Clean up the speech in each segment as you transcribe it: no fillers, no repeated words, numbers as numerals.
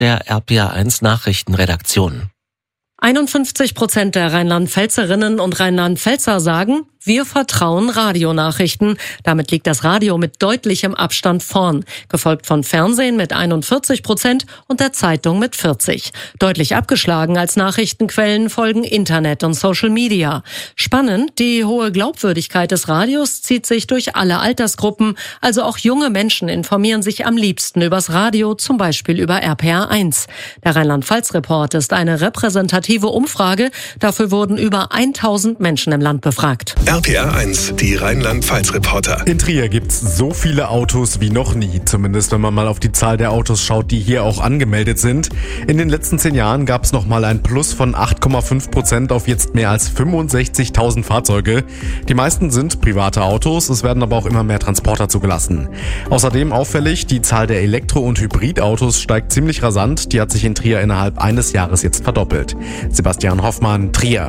der RPA1 Nachrichtenredaktion. 51% der Rheinland-Pfälzerinnen und Rheinland-Pfälzer sagen, wir vertrauen Radionachrichten. Damit liegt das Radio mit deutlichem Abstand vorn, gefolgt von Fernsehen mit 41% und der Zeitung mit 40%. Deutlich abgeschlagen als Nachrichtenquellen folgen Internet und Social Media. Spannend, die hohe Glaubwürdigkeit des Radios zieht sich durch alle Altersgruppen. Also auch junge Menschen informieren sich am liebsten übers Radio, zum Beispiel über RPA1. Der Rheinland-Pfalz-Report ist eine repräsentative Umfrage. Dafür wurden über 1000 Menschen im Land befragt. RPA1, die Rheinland-Pfalz-Reporter. In Trier gibt's so viele Autos wie noch nie. Zumindest wenn man mal auf die Zahl der Autos schaut, die hier auch angemeldet sind. In den letzten 10 Jahren gab's nochmal ein Plus von 8,5% auf jetzt mehr als 65.000 Fahrzeuge. Die meisten sind private Autos, es werden aber auch immer mehr Transporter zugelassen. Außerdem auffällig, die Zahl der Elektro- und Hybridautos steigt ziemlich rasant. Die hat sich in Trier innerhalb eines Jahres jetzt verdoppelt. Sebastian Hoffmann, Trier.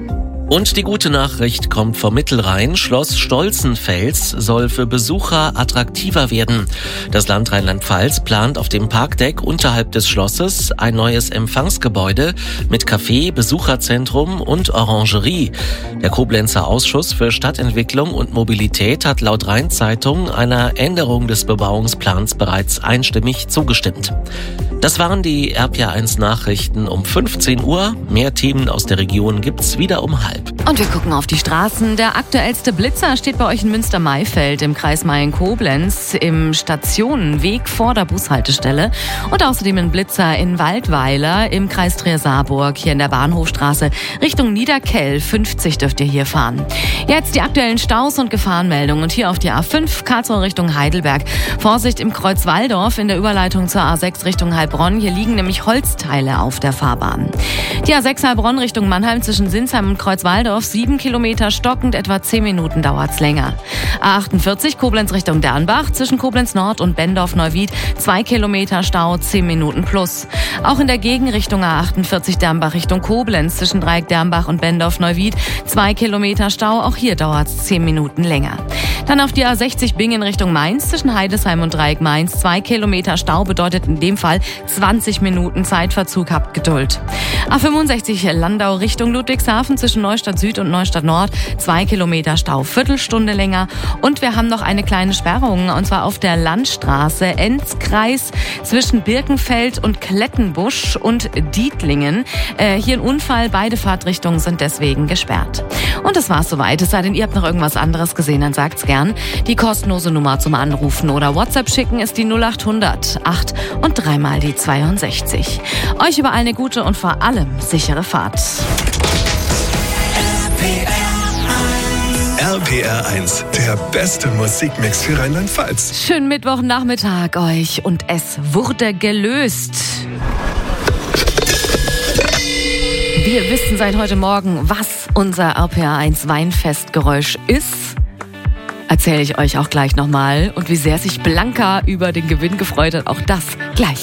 Und die gute Nachricht kommt vom Mittelrhein. Schloss Stolzenfels soll für Besucher attraktiver werden. Das Land Rheinland-Pfalz plant auf dem Parkdeck unterhalb des Schlosses ein neues Empfangsgebäude mit Café, Besucherzentrum und Orangerie. Der Koblenzer Ausschuss für Stadtentwicklung und Mobilität hat laut Rhein-Zeitung einer Änderung des Bebauungsplans bereits einstimmig zugestimmt. Das waren die RPA1 Nachrichten um 15 Uhr. Mehr Themen aus der Region gibt's wieder um 12:30. Und wir gucken auf die Straßen. Der aktuellste Blitzer steht bei euch in Münster-Maifeld im Kreis Mayen-Koblenz im Stationenweg vor der Bushaltestelle. Und außerdem ein Blitzer in Waldweiler im Kreis Trier-Saarburg hier in der Bahnhofstraße Richtung Niederkell. 50 dürft ihr hier fahren. Jetzt die aktuellen Staus und Gefahrenmeldungen. Und hier auf die A5 Karlsruhe Richtung Heidelberg. Vorsicht im Kreuz Walldorf in der Überleitung zur A6 Richtung Heilbronn. Hier liegen nämlich Holzteile auf der Fahrbahn. Die A6 Heilbronn Richtung Mannheim zwischen Sinsheim und Kreuzwaldorf. 7 Kilometer stockend, etwa 10 Minuten dauert's länger. A48 Koblenz Richtung Dernbach zwischen Koblenz Nord und Bendorf-Neuwied. 2 Kilometer Stau, 10 Minuten plus. Auch in der Gegenrichtung A48 Dernbach Richtung Koblenz zwischen Dreieck Dernbach und Bendorf-Neuwied. 2 Kilometer Stau, auch hier dauert's 10 Minuten länger. Dann auf die A60 Bingen Richtung Mainz zwischen Heidesheim und Dreieck Mainz. 2 Kilometer Stau bedeutet in dem Fall 20 Minuten Zeitverzug. Habt Geduld. A65 Landau Richtung Ludwigshafen zwischen Neustadt Süd und Neustadt Nord. 2 Kilometer Stau, Viertelstunde länger. Und wir haben noch eine kleine Sperrung, und zwar auf der Landstraße Enzkreis zwischen Birkenfeld und Klettenbusch und Dietlingen. Hier ein Unfall, beide Fahrtrichtungen sind deswegen gesperrt. Und das war's soweit. Es sei denn, ihr habt noch irgendwas anderes gesehen, dann sagt's gern. Die kostenlose Nummer zum Anrufen oder WhatsApp schicken ist die 0800 8 und 3 mal die 62. Euch über eine gute und vor allem sichere Fahrt. RPR1, der beste Musikmix für Rheinland-Pfalz. Schönen Mittwochnachmittag euch und es wurde gelöst. Wir wissen seit heute Morgen, was unser RPR1 Weinfestgeräusch ist. Erzähle ich euch auch gleich nochmal. Und wie sehr sich Blanca über den Gewinn gefreut hat, auch das gleich.